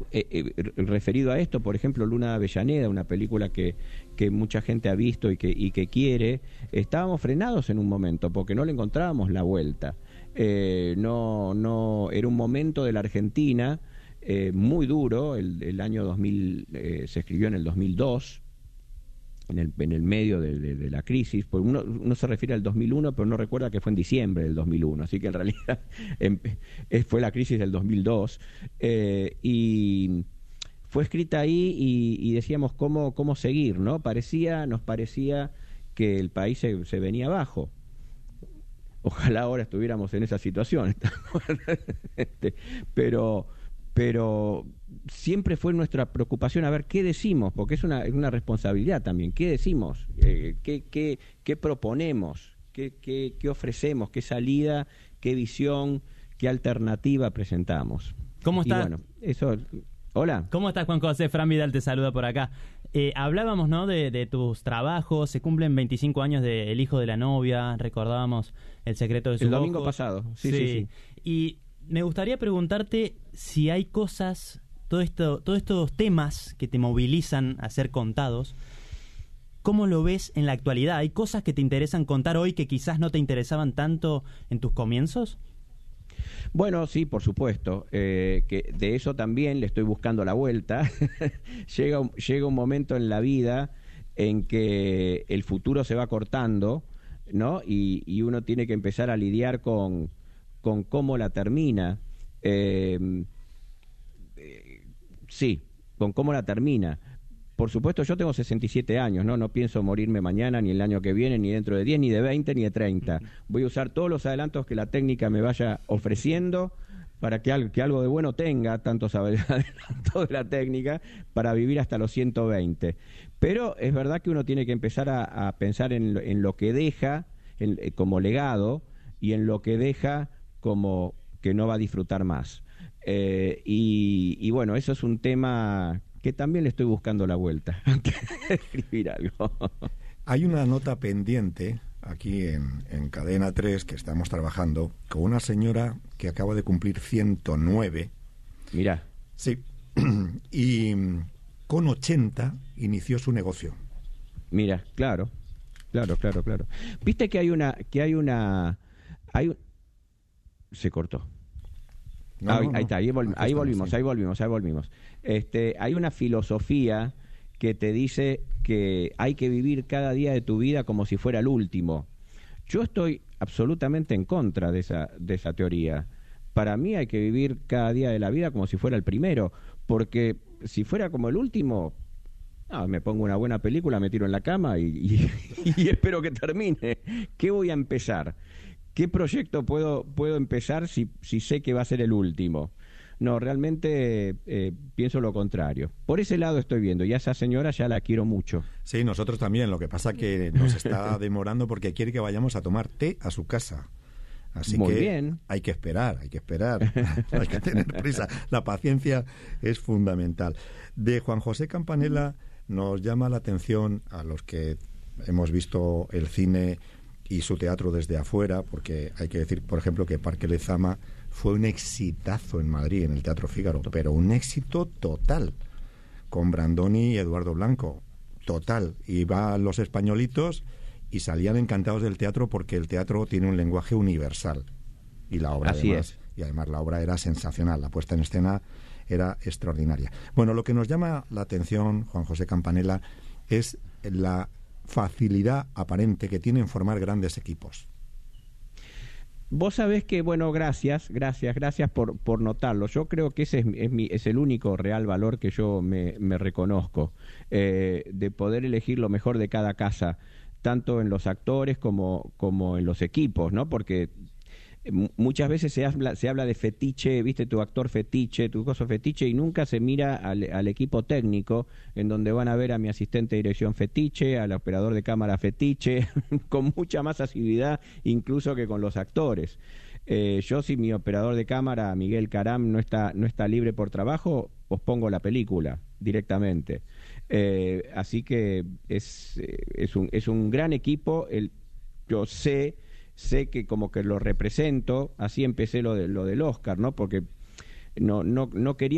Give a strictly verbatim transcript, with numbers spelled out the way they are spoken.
eh, eh, referido a esto, por ejemplo, Luna de Avellaneda, una película que, que mucha gente ha visto y que, y que quiere, estábamos frenados en un momento porque no le encontrábamos la vuelta. Eh, no, no, era un momento de la Argentina eh, muy duro. El, el año dos mil eh, se escribió en el dos mil dos, en el, en el medio de, de, de la crisis, pues uno, uno se refiere al dos mil uno, pero no recuerda que fue en diciembre del dos mil uno, así que en realidad en, fue la crisis del dos mil dos, eh, y fue escrita ahí y, y decíamos cómo, cómo seguir, ¿no? Parecía, nos parecía que el país se, se venía abajo. Ojalá ahora estuviéramos en esa situación, este, pero... pero siempre fue nuestra preocupación a ver qué decimos, porque es una, es una responsabilidad también, qué decimos, eh, qué, qué, qué proponemos, qué, qué, qué ofrecemos, qué salida, qué visión, qué alternativa presentamos. ¿Cómo estás? Y bueno, eso... Hola. ¿Cómo estás, Juan José? Fran Vidal te saluda por acá. Eh, hablábamos, ¿no?, de, de tus trabajos. Se cumplen veinticinco años de El hijo de la novia. Recordábamos El secreto de sus El domingo ojos. pasado. Sí, sí, sí. sí. Y me gustaría preguntarte si hay cosas, todo esto, todos estos temas que te movilizan a ser contados, ¿cómo lo ves en la actualidad? ¿Hay cosas que te interesan contar hoy que quizás no te interesaban tanto en tus comienzos? Bueno, sí, por supuesto, eh, que de eso también le estoy buscando la vuelta. llega, un, llega un momento en la vida en que el futuro se va cortando, ¿no? Y, y uno tiene que empezar a lidiar con, con cómo la termina. Eh, eh, sí, con cómo la termina. Por supuesto, yo tengo sesenta y siete años, ¿no? No pienso morirme mañana, ni el año que viene, ni dentro de diez, ni de veinte, ni de treinta. Voy a usar todos los adelantos que la técnica me vaya ofreciendo para que algo, que algo de bueno tenga, tantos adelantos de la técnica, para vivir hasta los ciento veinte. Pero es verdad que uno tiene que empezar a, a pensar en lo, en lo que deja en, como legado y en lo que deja como que no va a disfrutar más. Eh, y, y bueno, eso es un tema que también le estoy buscando la vuelta antes de escribir algo. Hay una nota pendiente aquí en, en Cadena tres que estamos trabajando con una señora que acaba de cumplir ciento nueve. Mira. Sí. Y con ochenta inició su negocio. Mira, claro. Claro, claro, claro. Viste que hay una que hay una hay un... se cortó. No, ah, no, ahí está, ahí, vol- ahí estamos, volvimos, sí. ahí volvimos, ahí volvimos. Este, hay una filosofía que te dice que hay que vivir cada día de tu vida como si fuera el último. Yo estoy absolutamente en contra de esa, de esa teoría. Para mí hay que vivir cada día de la vida como si fuera el primero, porque si fuera como el último, no, me pongo una buena película, me tiro en la cama y, y, y espero que termine. ¿Qué voy a empezar? ¿Qué proyecto puedo, puedo empezar si, si sé que va a ser el último? No, realmente eh, pienso lo contrario. Por ese lado estoy viendo, y a esa señora ya la quiero mucho. Sí, nosotros también. Lo que pasa que nos está demorando porque quiere que vayamos a tomar té a su casa. Así Muy que bien. hay que esperar, hay que esperar. Hay que tener prisa. La paciencia es fundamental. De Juan José Campanella nos llama la atención a los que hemos visto el cine y su teatro desde afuera, porque hay que decir, por ejemplo, que Parque Lezama fue un exitazo en Madrid, en el Teatro Fígaro, pero un éxito total, con Brandoni y Eduardo Blanco, total. Iban los españolitos y salían encantados del teatro porque el teatro tiene un lenguaje universal. Y la obra, Así además, es. y además la obra era sensacional, la puesta en escena era extraordinaria. Bueno, lo que nos llama la atención, Juan José Campanella, es la facilidad aparente que tiene en formar grandes equipos. Vos sabés que, bueno, gracias, gracias, gracias por, por notarlo. Yo creo que ese es, es, mi, es el único real valor que yo me, me reconozco, eh, de poder elegir lo mejor de cada casa, tanto en los actores como, como en los equipos, ¿no? Porque muchas veces se habla, se habla de fetiche, viste, tu actor fetiche, tu cosa fetiche, y nunca se mira al, al equipo técnico, en donde van a ver a mi asistente de dirección fetiche, al operador de cámara fetiche, con mucha más asiduidad incluso que con los actores. Eh, yo, si mi operador de cámara, Miguel Caram, no está, no está libre por trabajo, pospongo la película directamente. Eh, así que es, es, un, es un gran equipo. El, yo sé... sé que como que lo represento, así empecé lo de lo del Oscar, ¿no? Porque no no no quería